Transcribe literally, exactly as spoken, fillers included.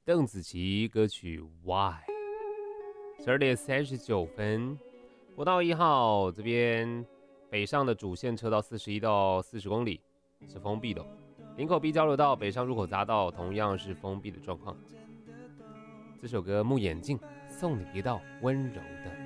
邓紫棋歌曲 Why。 十二点三十九分，国道一号这边北上的主线车道四十一到四十公里是封闭的，林口 B 交流道北上入口匝道同样是封闭的状况。这首歌《木眼镜》送你一道温柔的